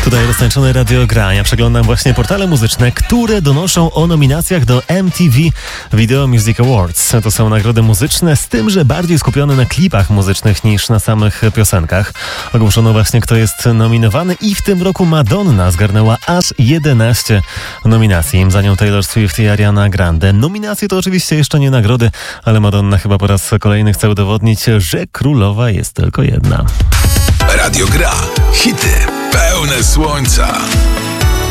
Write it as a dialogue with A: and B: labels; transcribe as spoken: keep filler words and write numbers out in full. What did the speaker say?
A: Tutaj roztańczone Radio Gra. Ja przeglądam właśnie portale muzyczne, które donoszą o nominacjach do M T V Video Music Awards. To są nagrody muzyczne, z tym, że bardziej skupione na klipach muzycznych niż na samych piosenkach. Ogłoszono właśnie, kto jest nominowany i w tym roku Madonna zgarnęła aż jedenaście nominacji. Za nią Taylor Swift i Ariana Grande. Nominacje to oczywiście jeszcze nie nagrody, ale Madonna chyba po raz kolejny chce udowodnić, że królowa jest tylko jedna.
B: Radio Gra. Hity pełne słońca.